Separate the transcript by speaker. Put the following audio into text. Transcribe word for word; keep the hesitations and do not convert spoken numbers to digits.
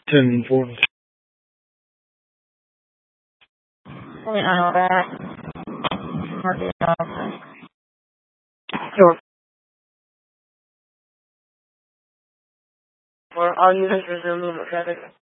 Speaker 1: ten forty.
Speaker 2: Wait, I know that. Market off. Sure. For all users, resume traffic.